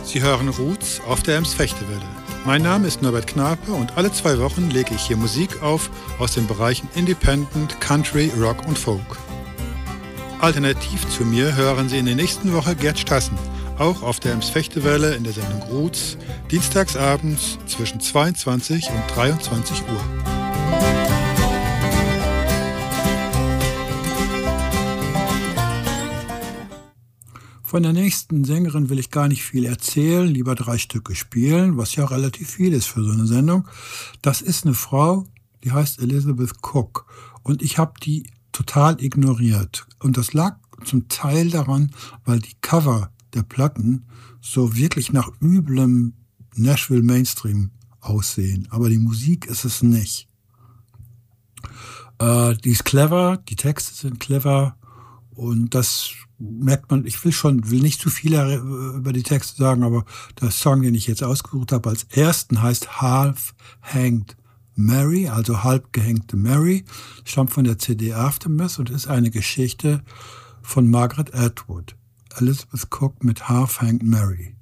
Sie hören Roots auf der Ems-Fechtewelle. Mein Name ist Norbert Knape und alle 2 Wochen lege ich hier Musik auf aus den Bereichen Independent, Country, Rock und Folk. Alternativ zu mir hören Sie in der nächsten Woche Gerd Stassen, auch auf der Ems-Fechtewelle in der Sendung Roots, dienstagsabends zwischen 22 und 23 Uhr. Von der nächsten Sängerin will ich gar nicht viel erzählen, lieber 3 Stücke spielen, was ja relativ viel ist für so eine Sendung. Das ist eine Frau, die heißt Elizabeth Cook und ich habe die total ignoriert. Und das lag zum Teil daran, weil die Cover der Platten so wirklich nach üblem Nashville Mainstream aussehen. Aber die Musik ist es nicht. Die ist clever, die Texte sind clever und das merkt man. Ich will nicht zu viel über die Texte sagen, aber der Song, den ich jetzt ausgesucht habe, als ersten heißt Half Hanged Mary, also halb gehängte Mary, stammt von der CD Aftermath und ist eine Geschichte von Margaret Atwood. Elizabeth Cook mit Half Hanged Mary.